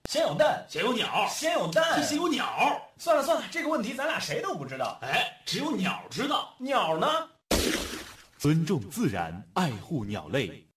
先有蛋， 先有鸟， 先有蛋， 先有鸟。 算了，这个问题咱俩谁都不知道。 哎，只有鸟知道。 鸟呢？ 尊重自然，爱护鸟类。